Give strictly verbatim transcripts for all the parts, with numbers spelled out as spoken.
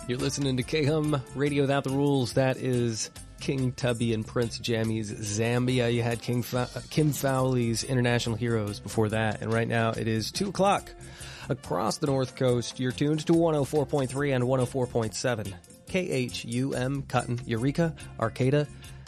You're listening to K-Hum Radio Without the Rules. That is King Tubby and Prince Jammy's Zambia. You had King Fa- Kim Fowley's International Heroes before that. And right now it is two o'clock across the North Coast. You're tuned to one oh four point three and one oh four point seven. K H U M, Cotton, Eureka, Arcata.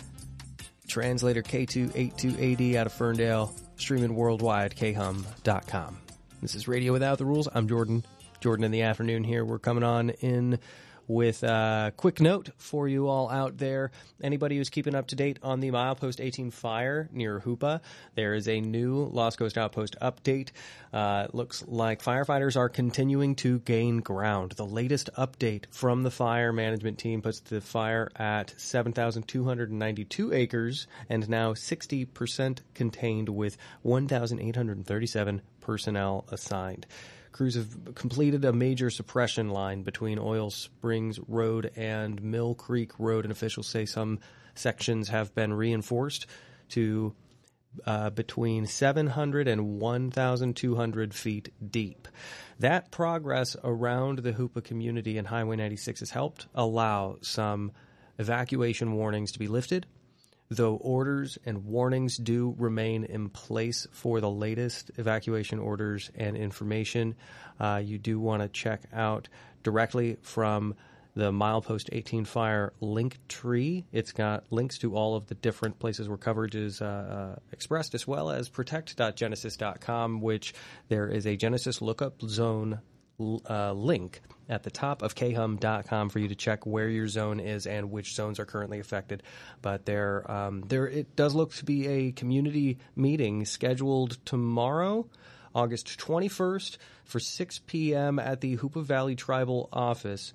Translator K two eighty-two A D out of Ferndale. Streaming worldwide, K hum dot com. This is Radio Without the Rules. I'm Jordan. Jordan in the afternoon here. We're coming on in with a quick note for you all out there. Anybody who's keeping up to date on the Milepost eighteen fire near Hoopa, there is a new Lost Coast Outpost update. Uh, it looks like firefighters are continuing to gain ground. The latest update from the fire management team puts the fire at seven thousand two hundred ninety-two acres and now sixty percent contained with one thousand eight hundred thirty-seven personnel assigned. Crews have completed a major suppression line between Oil Springs Road and Mill Creek Road, and officials say some sections have been reinforced to uh, between seven hundred and one thousand two hundred feet deep. That progress around the Hoopa community and Highway ninety-six has helped allow some evacuation warnings to be lifted, though orders and warnings do remain in place for the latest evacuation orders and information. Uh, you do want to check out directly from the Milepost eighteen Fire link tree. It's got links to all of the different places where coverage is uh, uh, expressed, as well as protect dot genesis dot com, which there is a Genesis lookup zone Uh, link at the top of K hum dot com for you to check where your zone is and which zones are currently affected. But there, um, there, it does look to be a community meeting scheduled tomorrow, August twenty-first, for six p.m. at the Hoopa Valley Tribal Office.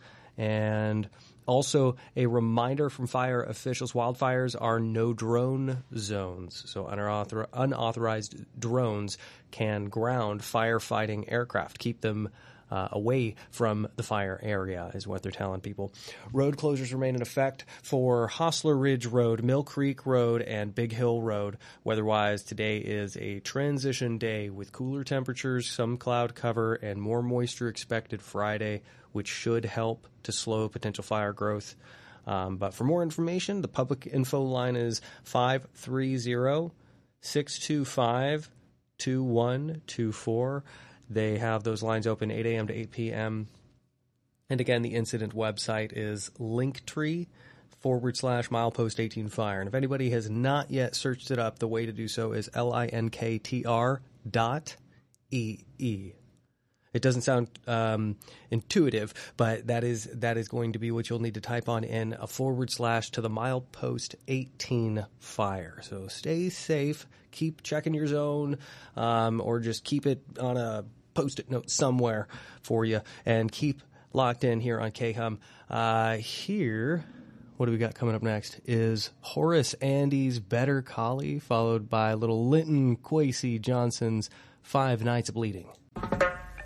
And also a reminder from fire officials, wildfires are no drone zones. So unauthor- unauthorized drones can ground firefighting aircraft, keep them Uh, away from the fire area is what they're telling people. Road closures remain in effect for Hostler Ridge Road, Mill Creek Road, and Big Hill Road. Weather-wise, today is a transition day with cooler temperatures, some cloud cover, and more moisture expected Friday, which should help to slow potential fire growth. Um, but for more information, the public info line is five three zero, six two five, two one two four. They have those lines open eight a.m. to eight p.m. And again, the incident website is linktree forward slash milepost 18 fire. And if anybody has not yet searched it up, the way to do so is L-I-N-K-T-R dot E-E. It doesn't sound um, intuitive, but that is that is going to be what you'll need to type on in a forward slash to the Milepost eighteen fire. So stay safe, keep checking your zone, um, or just keep it on a post-it note somewhere for you, and keep locked in here on K-Hum. Uh, here, what do we got coming up next is Horace Andy's Better Collie, followed by little Linton Kwesi Johnson's Five Nights of Bleeding.